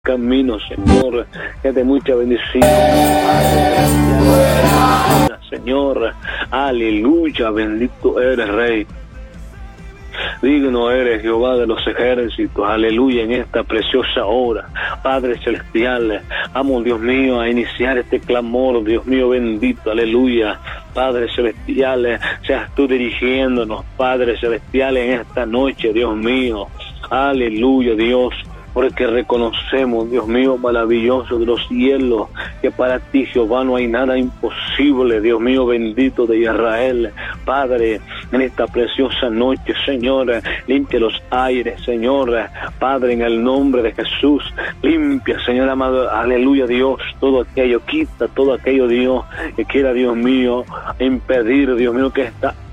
camino, Señor, que de mucha bendición. Señor, aleluya, bendito eres, Rey. Digno eres, Jehová de los ejércitos, aleluya, en esta preciosa hora. Padre celestial, amo, Dios mío, a iniciar este clamor, Dios mío bendito, aleluya. Padre celestial, seas tú dirigiéndonos, Padre celestial, en esta noche, Dios mío, aleluya, Dios. Porque reconocemos, Dios mío, maravilloso de los cielos, que para ti, Jehová, no hay nada imposible, Dios mío, bendito de Israel. Padre, en esta preciosa noche, Señor, limpia los aires, Señor. Padre, en el nombre de Jesús, limpia, Señor amado, aleluya, Dios, todo aquello, quita todo aquello, Dios, que quiera, Dios mío, impedir, Dios mío, que esta